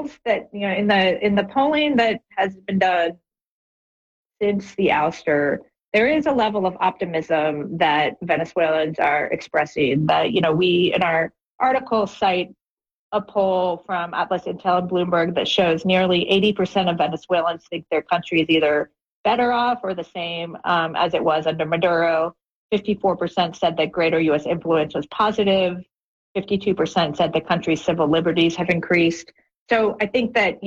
polls that, in the polling that has been done since the ouster, there is a level of optimism that Venezuelans are expressing. That, we in our article cite a poll from Atlas Intel and Bloomberg that shows nearly 80% of Venezuelans think their country is either better off or the same as it was under Maduro. 54% said that greater U.S. influence was positive. 52% said the country's civil liberties have increased. So I think that,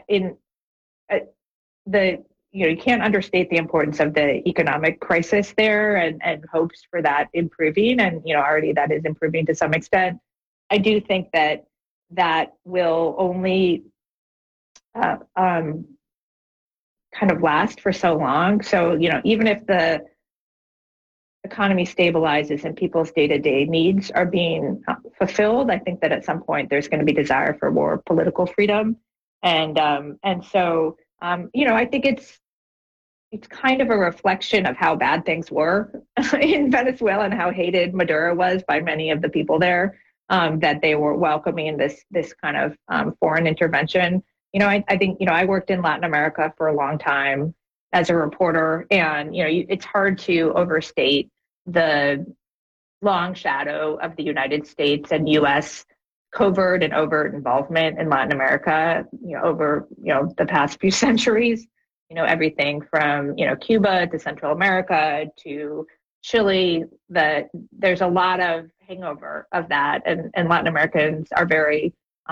you can't understate the importance of the economic crisis there and hopes for that improving. And, already that is improving to some extent. I do think that will only kind of last for so long. So, even if the economy stabilizes and people's day-to-day needs are being fulfilled, I think that at some point there's going to be desire for more political freedom. And so, I think it's kind of a reflection of how bad things were in Venezuela and how hated Maduro was by many of the people there, that they were welcoming this kind of foreign intervention. I think, I worked in Latin America for a long time as a reporter, and, it's hard to overstate the long shadow of the United States and U.S. covert and overt involvement in Latin America, over, the past few centuries, everything from, Cuba to Central America to Chile, that there's a lot of hangover of that. And Latin Americans are very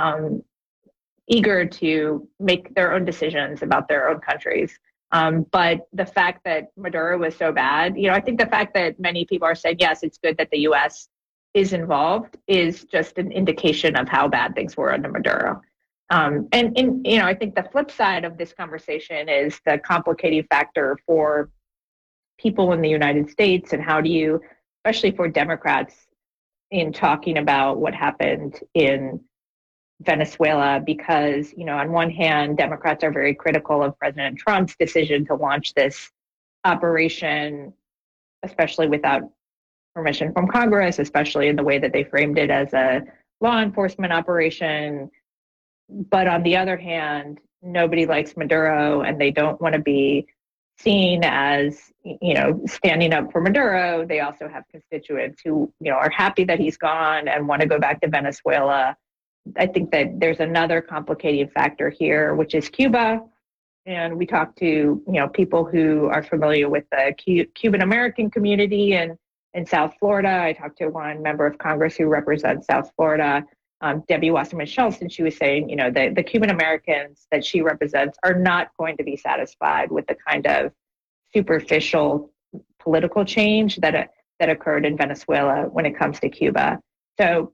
eager to make their own decisions about their own countries. But the fact that Maduro was so bad, I think the fact that many people are saying, yes, it's good that the U.S. is involved is just an indication of how bad things were under Maduro. And I think the flip side of this conversation is the complicating factor for people in the United States, and how do you, especially for Democrats, in talking about what happened in Venezuela, because, on one hand, Democrats are very critical of President Trump's decision to launch this operation, especially without permission from Congress, especially in the way that they framed it as a law enforcement operation. But on the other hand, nobody likes Maduro, and they don't want to be seen as, standing up for Maduro. They also have constituents who, are happy that he's gone and want to go back to Venezuela. I think that there's another complicating factor here, which is Cuba. And we talked to, people who are familiar with the Cuban American community in South Florida. I talked to one member of Congress who represents South Florida, Debbie Wasserman Schultz, and she was saying, the Cuban Americans that she represents are not going to be satisfied with the kind of superficial political change that occurred in Venezuela when it comes to Cuba. So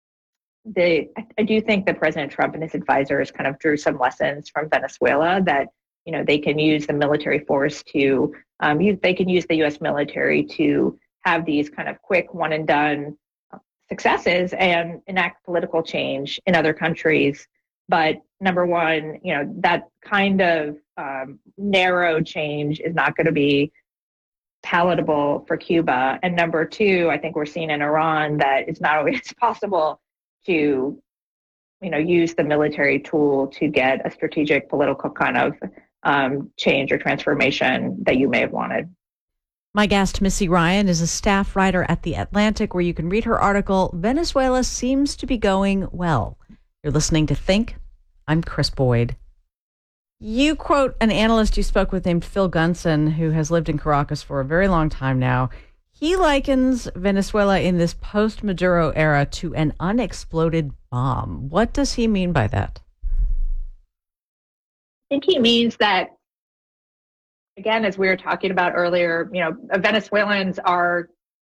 I do think that President Trump and his advisors kind of drew some lessons from Venezuela, that, they can use the military force to, they can use the U.S. military to have these kind of quick one and done successes and enact political change in other countries. But number one, that kind of narrow change is not going to be palatable for Cuba. And number two, I think we're seeing in Iran that it's not always possible to, use the military tool to get a strategic political kind of change or transformation that you may have wanted. My guest, Missy Ryan, is a staff writer at The Atlantic, where you can read her article, Venezuela Seems to Be Going Well. You're listening to Think. I'm Chris Boyd. You quote an analyst you spoke with named Phil Gunson, who has lived in Caracas for a very long time now. He likens Venezuela in this post-Maduro era to an unexploded bomb. What does he mean by that? I think he means that, again, as we were talking about earlier, Venezuelans are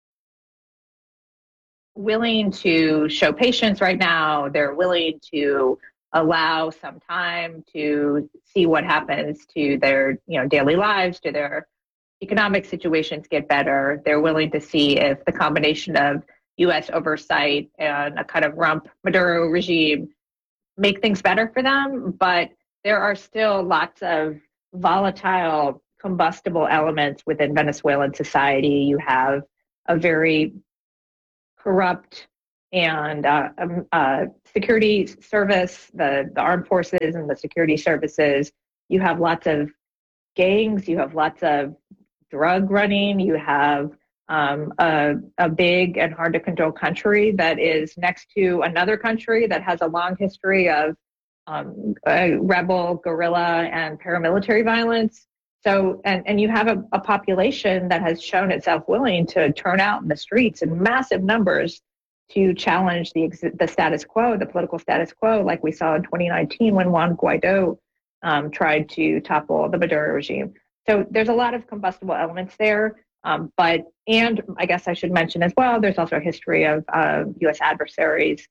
willing to show patience right now. They're willing to allow some time to see what happens to their, daily lives, to their economic situations get better. They're willing to see if the combination of U.S. oversight and a kind of rump Maduro regime make things better for them. But there are still lots of volatile, combustible elements within Venezuelan society. You have a very corrupt and security service, the armed forces and the security services. You have lots of gangs. You have lots of drug running. You have a big and hard to control country that is next to another country that has a long history of rebel, guerrilla, and paramilitary violence. So, and you have a population that has shown itself willing to turn out in the streets in massive numbers to challenge the status quo, the political status quo, like we saw in 2019 when Juan Guaido tried to topple the Maduro regime. So there's a lot of combustible elements there. And I guess I should mention as well, there's also a history of U.S. adversaries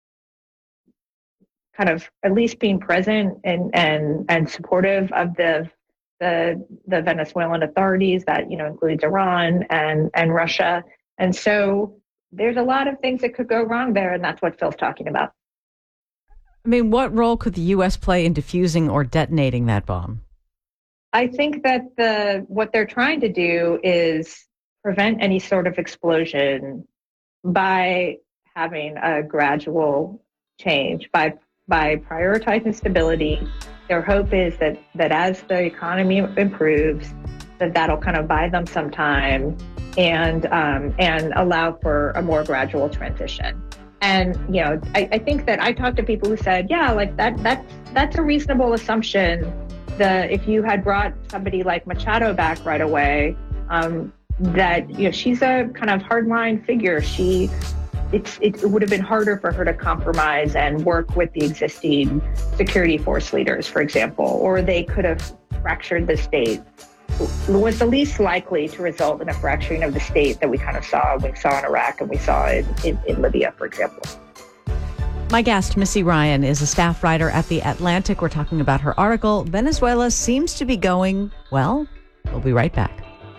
kind of at least being present and supportive of the Venezuelan authorities. That includes Iran and Russia. And so there's a lot of things that could go wrong there, and that's what Phil's talking about. I mean, what role could the U.S. play in defusing or detonating that bomb? I think that what they're trying to do is prevent any sort of explosion by having a gradual change, by prioritizing stability. Their hope is that as the economy improves, that'll kind of buy them some time and allow for a more gradual transition. And I think that I talked to people who said, yeah, like that's a reasonable assumption. If you had brought somebody like Machado back right away, that she's a kind of hardline figure. It would have been harder for her to compromise and work with the existing security force leaders, for example, or they could have fractured the state. Was the least likely to result in a fracturing of the state that we saw in Iraq and we saw in Libya, for example. My guest, Missy Ryan, is a staff writer at The Atlantic. We're talking about her article, Venezuela Seems to Be Going Well. We'll be right back.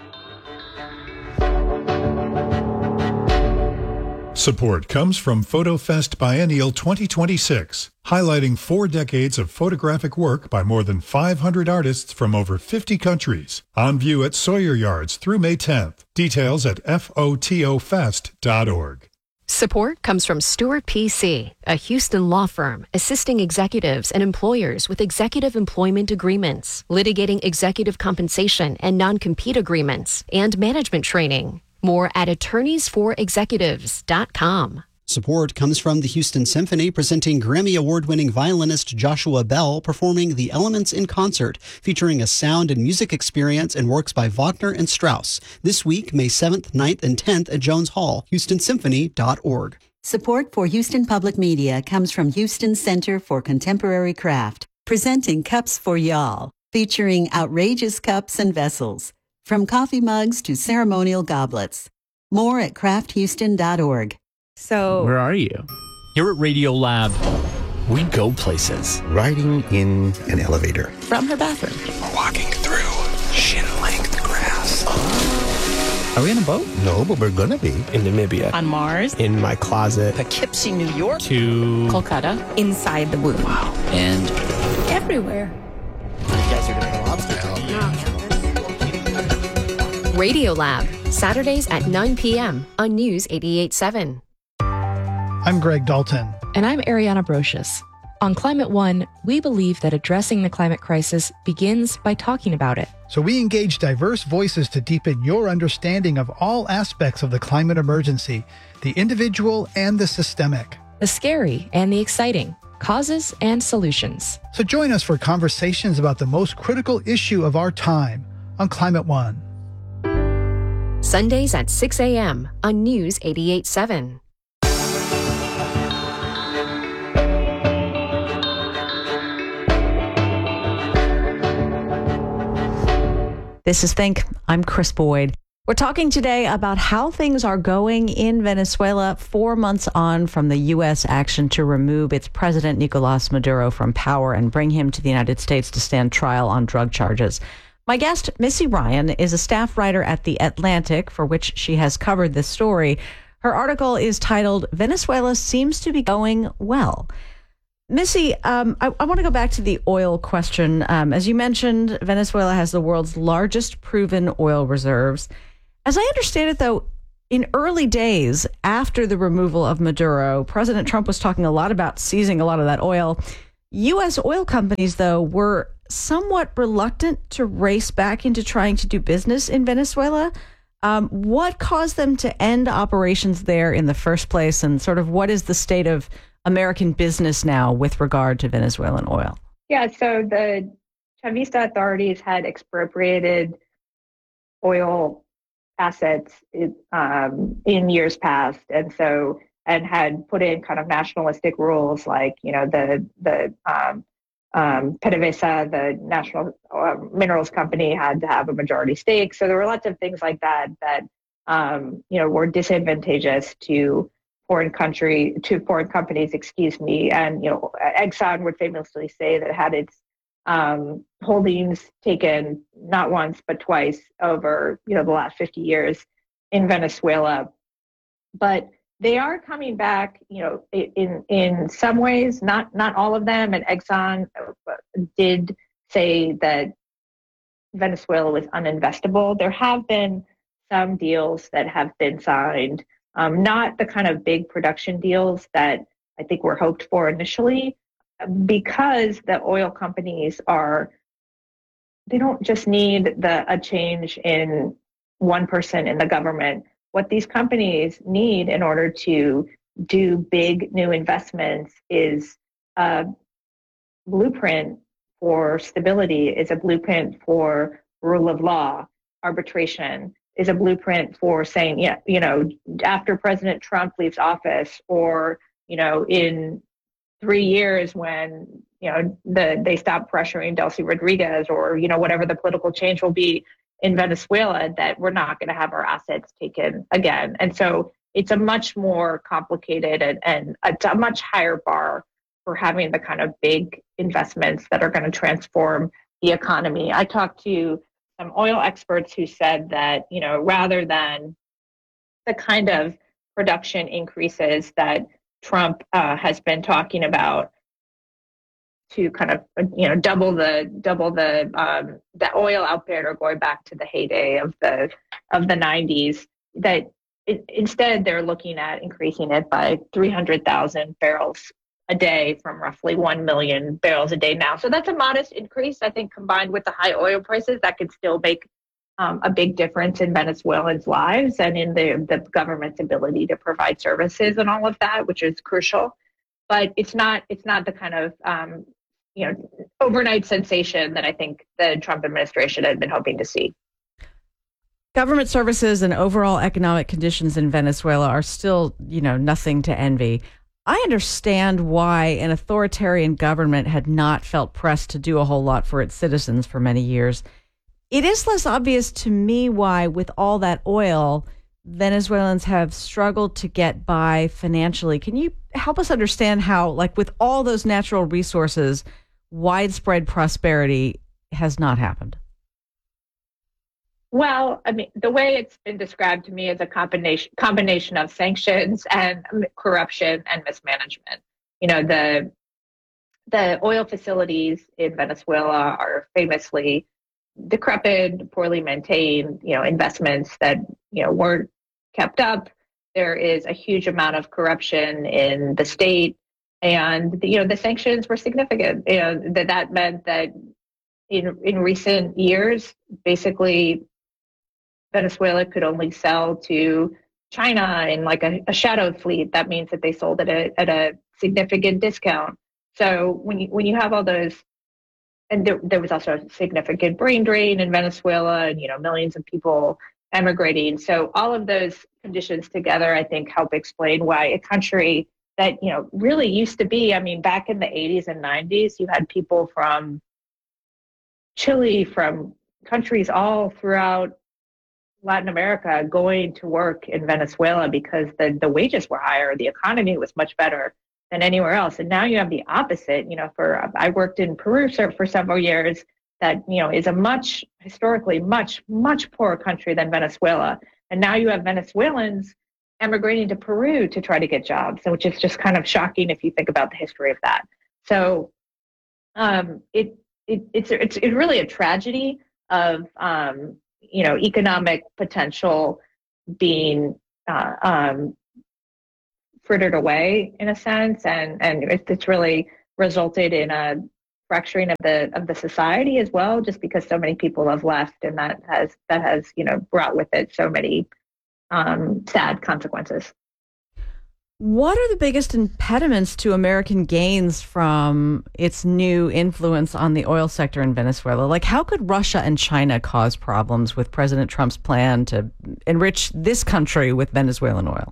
Support comes from PhotoFest Biennial 2026, highlighting 4 decades of photographic work by more than 500 artists from over 50 countries. On view at Sawyer Yards through May 10th. Details at photofest.org. Support comes from Stewart PC, a Houston law firm assisting executives and employers with executive employment agreements, litigating executive compensation and non-compete agreements, and management training. More at attorneysforexecutives.com. Support comes from the Houston Symphony, presenting Grammy Award-winning violinist Joshua Bell performing The Elements in Concert, featuring a sound and music experience and works by Wagner and Strauss. This week, May 7th, 9th, and 10th at Jones Hall, HoustonSymphony.org. Support for Houston Public Media comes from Houston Center for Contemporary Craft, presenting Cups for Y'all, featuring outrageous cups and vessels, from coffee mugs to ceremonial goblets. More at crafthouston.org. So, where are you? Here at Radio Lab, we go places. Riding in an elevator. From her bathroom. Walking through shin-length grass. Are we on a boat? No, but we're gonna be. In Namibia. On Mars. In my closet. Poughkeepsie, New York. To Kolkata. Inside the womb. Wow. And everywhere. You guys are gonna have lobster out. Radio Lab, Saturdays at 9 p.m. on News 88.7. I'm Greg Dalton. And I'm Ariana Brocious. On Climate One, we believe that addressing the climate crisis begins by talking about it. So we engage diverse voices to deepen your understanding of all aspects of the climate emergency, the individual and the systemic. The scary and the exciting, causes and solutions. So join us for conversations about the most critical issue of our time on Climate One. Sundays at 6 a.m. on News 88.7. This is Think. I'm Chris Boyd. We're talking today about how things are going in Venezuela 4 months on from the U.S. action to remove its president, Nicolas Maduro, from power and bring him to the United States to stand trial on drug charges. My guest, Missy Ryan, is a staff writer at The Atlantic, for which she has covered this story. Her article is titled, Venezuela Seems to Be Going Well. Missy, I want to go back to the oil question. As you mentioned, Venezuela has the world's largest proven oil reserves. As I understand it, though, in early days after the removal of Maduro, President Trump was talking a lot about seizing a lot of that oil. U.S. oil companies, though, were somewhat reluctant to race back into trying to do business in Venezuela. What caused them to end operations there in the first place? And sort of what is the state of American business now with regard to Venezuelan oil? Yeah, so the Chavista authorities had expropriated oil assets in years past, and had put in kind of nationalistic rules like, the PDVSA, the National Minerals Company, had to have a majority stake. So there were lots of things like that were disadvantageous to foreign companies, And, Exxon would famously say that it had its holdings taken not once, but twice over, the last 50 years in Venezuela. But they are coming back, in some ways, not all of them. And Exxon did say that Venezuela was uninvestable. There have been some deals that have been signed, not the kind of big production deals that I think were hoped for initially, because the oil companies they don't just need a change in one person in the government. What these companies need in order to do big new investments is a blueprint for stability, is a blueprint for rule of law, arbitration, is a blueprint for saying, after President Trump leaves office, or, in 3 years when, they stop pressuring Delcy Rodriguez, or, whatever the political change will be in Venezuela, that we're not going to have our assets taken again. And so it's a much more complicated and a much higher bar for having the kind of big investments that are going to transform the economy. I talked to some oil experts who said that, rather than the kind of production increases that Trump has been talking about, to kind of double the oil output, or going back to the heyday of the 90s, that instead they're looking at increasing it by 300,000 barrels a day from roughly 1 million barrels a day now. So that's a modest increase. I think combined with the high oil prices, that could still make a big difference in Venezuelans' lives and in the government's ability to provide services and all of that, which is crucial. But it's not the kind of overnight sensation that I think the Trump administration had been hoping to see. Government services and overall economic conditions in Venezuela are still, nothing to envy. I understand why an authoritarian government had not felt pressed to do a whole lot for its citizens for many years. It is less obvious to me why, with all that oil, Venezuelans have struggled to get by financially. Can you help us understand how, with all those natural resources, widespread prosperity has not happened? Well, I mean, the way it's been described to me is a combination of sanctions and corruption and mismanagement. The oil facilities in Venezuela are famously decrepit, poorly maintained, investments that, weren't kept up. There is a huge amount of corruption in the state, and the sanctions were significant. That meant that in recent years, basically, Venezuela could only sell to China in a shadow fleet. That means that they sold it at a significant discount. So when you have all those, and there was also a significant brain drain in Venezuela, and millions of people emigrating. So all of those conditions together, I think, help explain why a country that really used to be, back in the 80s and 90s, you had people from Chile, from countries all throughout Latin America going to work in Venezuela because the wages were higher, the economy was much better than anywhere else. And now you have the opposite. I worked in Peru for several years. That is a historically much poorer country than Venezuela. And now you have Venezuelans emigrating to Peru to try to get jobs, which is just kind of shocking if you think about the history of that. So it's really a tragedy of economic potential being frittered away in a sense, and it's really resulted in a fracturing of the society as well, just because so many people have left, and that has brought with it so many sad consequences. What are the biggest impediments to American gains from its new influence on the oil sector in Venezuela? Like, how could Russia and China cause problems with President Trump's plan to enrich this country with Venezuelan oil?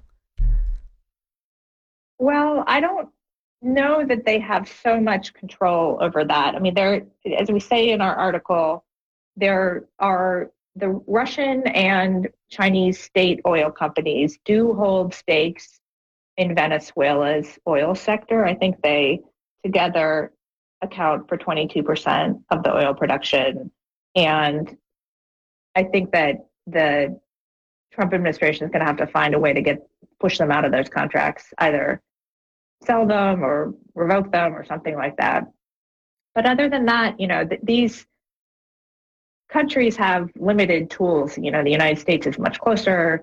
Well, I don't know that they have so much control over that. I mean, as we say in our article, there are the Russian and Chinese state oil companies do hold stakes in Venezuela's oil sector. I think they together account for 22% of the oil production. And I think that the Trump administration is going to have to find a way to push them out of those contracts, either sell them or revoke them or something like that. But other than that, these countries have limited tools. The United States is much closer.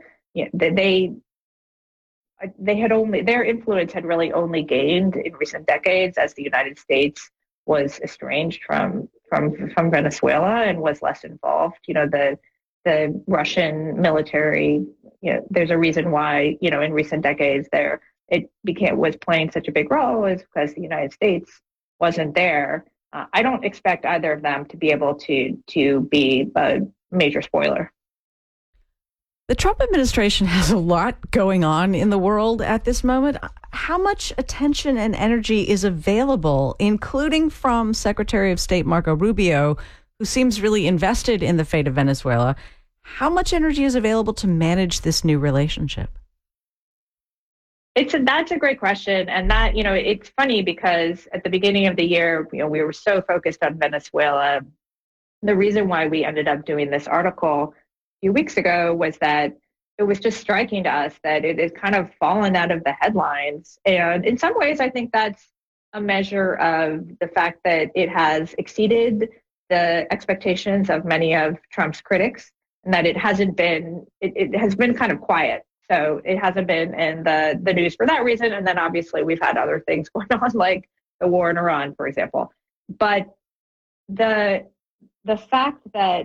Their influence had really only gained in recent decades as the United States was estranged from Venezuela and was less involved. The Russian military, there's a reason why, in recent decades was playing such a big role, is because the United States wasn't there. I don't expect either of them to be able to be a major spoiler. The Trump administration has a lot going on in the world at this moment. How much attention and energy is available, including from Secretary of State Marco Rubio, who seems really invested in the fate of Venezuela? How much energy is available to manage this new relationship? That's a great question. And that, it's funny because at the beginning of the year, we were so focused on Venezuela. The reason why we ended up doing this article few weeks ago was that it was just striking to us that it has kind of fallen out of the headlines. And in some ways, I think that's a measure of the fact that it has exceeded the expectations of many of Trump's critics, and that it has been kind of quiet. So it hasn't been in the news for that reason. And then obviously we've had other things going on, like the war in Iran, for example. But the fact that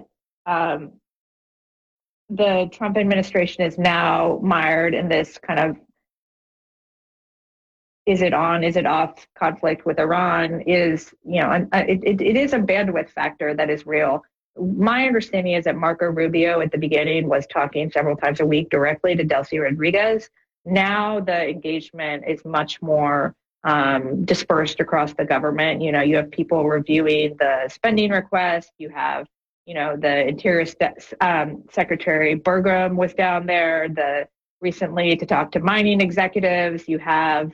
the Trump administration is now mired in this kind of is it on, is it off conflict with Iran is, it is a bandwidth factor that is real. My understanding is that Marco Rubio at the beginning was talking several times a week directly to Delcy Rodriguez. Now the engagement is much more dispersed across the government. You have people reviewing the spending request. You have the Interior Secretary Burgum was down there recently to talk to mining executives. You have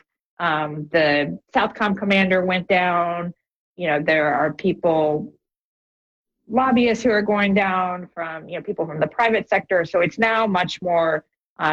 the Southcom commander went down. There are lobbyists who are going down from, people from the private sector. So it's now much more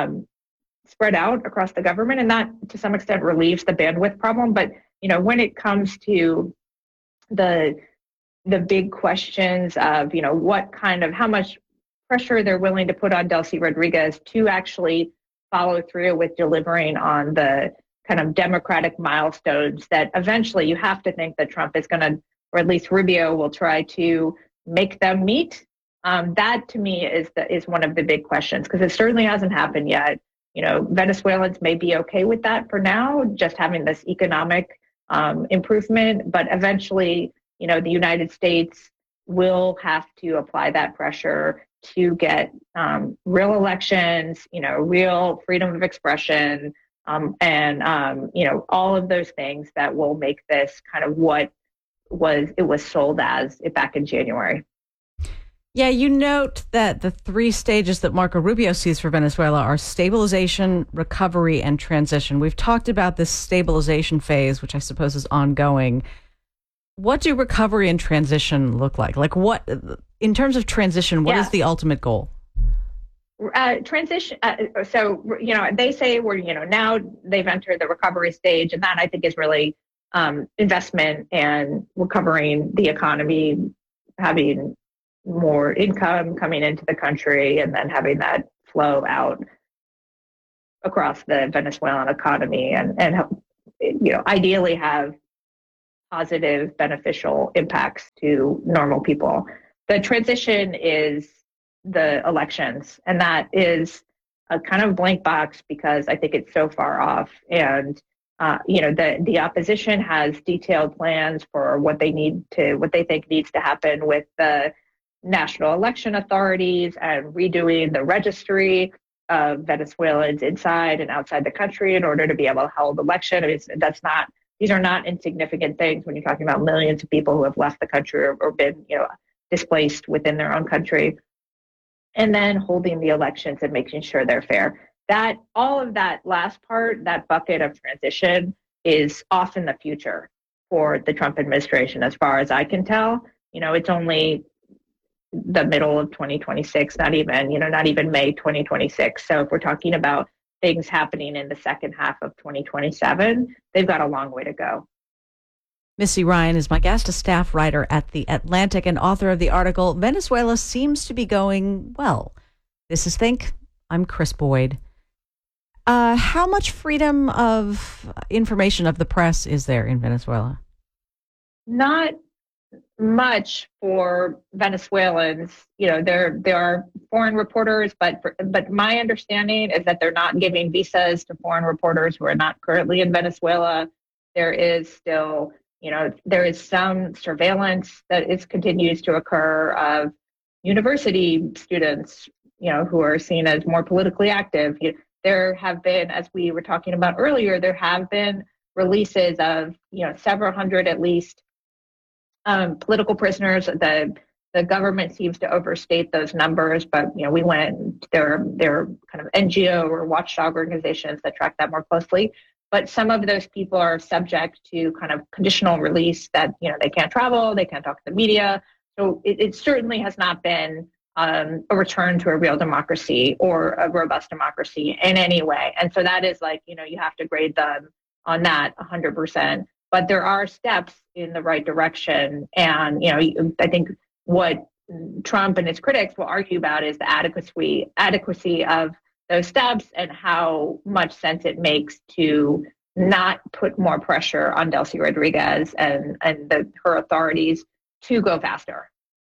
spread out across the government, and that to some extent relieves the bandwidth problem. But, when it comes to the big questions of, how much pressure they're willing to put on Delcy Rodriguez to actually follow through with delivering on the kind of democratic milestones that eventually you have to think that Trump is going to, or at least Rubio will try to make them meet. That to me is one of the big questions, because it certainly hasn't happened yet. Venezuelans may be okay with that for now, just having this economic improvement, but eventually, the United States will have to apply that pressure to get real elections, real freedom of expression, and all of those things that will make this kind of what it was sold as back in January. Yeah, you note that the three stages that Marco Rubio sees for Venezuela are stabilization, recovery, and transition. We've talked about this stabilization phase, which I suppose is ongoing. What do recovery and transition look like? Like what, in terms of transition, what is the ultimate goal? Transition. So, they say now they've entered the recovery stage, and that I think is really investment and recovering the economy, having more income coming into the country and then having that flow out. across the Venezuelan economy and ideally have positive, beneficial impacts to normal people. The transition is the elections, and that is a kind of blank box because I think it's so far off. And the opposition has detailed plans for what they think needs to happen with the national election authorities and redoing the registry of Venezuelans inside and outside the country in order to be able to hold election. These are not insignificant things when you're talking about millions of people who have left the country or been, displaced within their own country. And then holding the elections and making sure they're fair. That all of that last part, that bucket of transition, is off in the future for the Trump administration, as far as I can tell. It's only the middle of 2026, not even May 2026. So if we're talking about things happening in the second half of 2027, they've got a long way to go. Missy Ryan is my guest, a staff writer at The Atlantic and author of the article, Venezuela Seems to Be Going Well. This is Think. I'm Chris Boyd. How much freedom of information of the press is there in Venezuela? Not much for Venezuelans. There are foreign reporters, but my understanding is that they're not giving visas to foreign reporters who are not currently in Venezuela. There is still, there is some surveillance that continues to occur of university students, who are seen as more politically active. There have been, as we were talking about earlier, there have been releases of, several hundred at least political prisoners. The government seems to overstate those numbers, but we went. There are kind of NGO or watchdog organizations that track that more closely. But some of those people are subject to kind of conditional release that they can't travel, they can't talk to the media. So it certainly has not been a return to a real democracy or a robust democracy in any way. And so that is you have to grade them on that 100%. But there are steps in the right direction. And, I think what Trump and his critics will argue about is the adequacy of those steps and how much sense it makes to not put more pressure on Delcy Rodriguez and her authorities to go faster.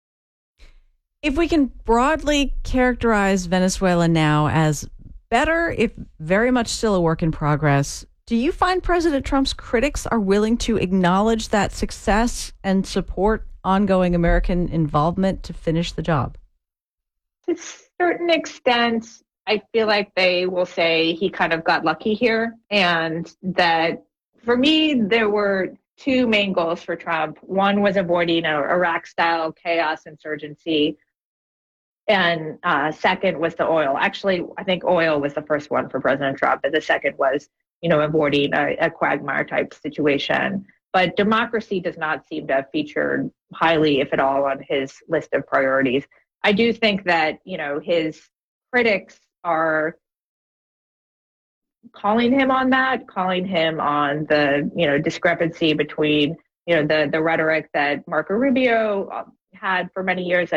If we can broadly characterize Venezuela now as better, if very much still a work in progress, do you find President Trump's critics are willing to acknowledge that success and support ongoing American involvement to finish the job? To a certain extent, I feel like they will say he kind of got lucky here, and that for me, there were two main goals for Trump. One was avoiding an Iraq-style chaos insurgency, and second was the oil. Actually, I think oil was the first one for President Trump, and the second was, avoiding a quagmire type situation. But democracy does not seem to have featured highly, if at all, on his list of priorities. I do think that, his critics are calling him on the, discrepancy between, the rhetoric that Marco Rubio had for many years.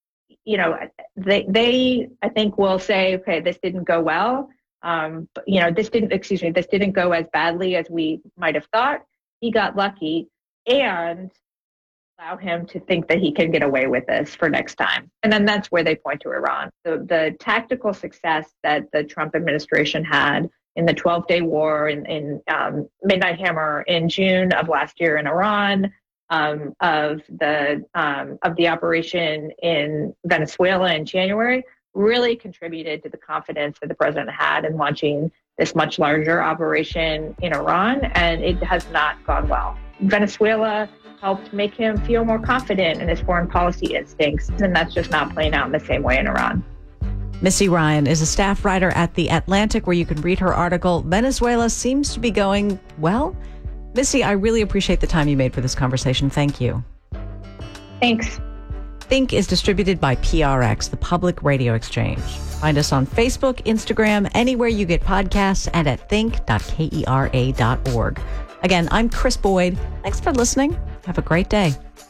They I think will say, okay, this didn't go well. But, this didn't go as badly as we might have thought. He got lucky, and allow him to think that he can get away with this for next time. And then that's where they point to Iran. The tactical success that the Trump administration had in the 12-day war in Midnight Hammer in June of last year in Iran, of the operation in Venezuela in January, really contributed to the confidence that the president had in launching this much larger operation in Iran, and it has not gone well. Venezuela helped make him feel more confident in his foreign policy instincts, and that's just not playing out in the same way in Iran. Missy Ryan is a staff writer at The Atlantic, where you can read her article, Venezuela Seems to Be Going Well. Missy, I really appreciate the time you made for this conversation. Thank you. Thanks. Think is distributed by PRX, the Public Radio Exchange. Find us on Facebook, Instagram, anywhere you get podcasts, and at think.kera.org. Again, I'm Chris Boyd. Thanks for listening. Have a great day.